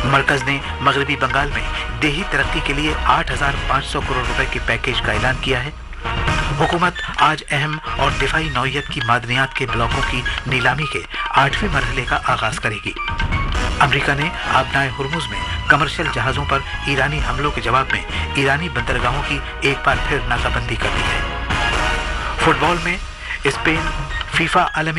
मरकज ने मगरबी बंगाल में देही तरक्की के लिए 8,500 करोड़ रुपए के पैकेज का ऐलान किया है। हुकूमत आज अहम और दिफाई नौइयत की मादनियात के ब्लॉकों की नीलामी के 8वें मरहले का आगाज करेगी। अमेरिका ने आबनाए हुर्मुज में कमर्शियल जहाजों पर ईरानी हमलों के जवाब में ईरानी बंदरगाहों की एक बार फिर नाकाबंदी कर दी है। फुटबॉल में स्पेन फीफा आलमी